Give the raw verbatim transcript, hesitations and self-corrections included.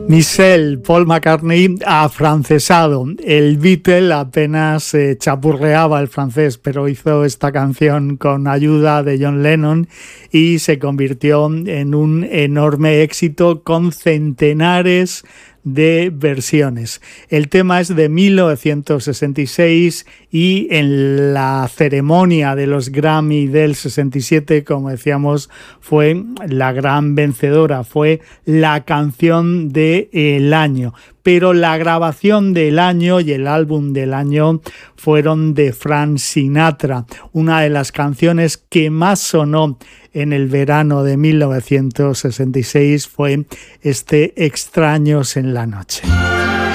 Michel, Paul McCartney afrancesado. El Beatle apenas eh, chapurreaba el francés, pero hizo esta canción con ayuda de John Lennon y se convirtió en un enorme éxito con centenares de versiones. El tema es de mil novecientos sesenta y seis y en la ceremonia de los Grammy del sesenta y siete, como decíamos, fue la gran vencedora, fue la canción del año. Pero la grabación del año y el álbum del año fueron de Frank Sinatra, una de las canciones que más sonó en el verano de mil novecientos sesenta y seis fue este Extraños en la noche.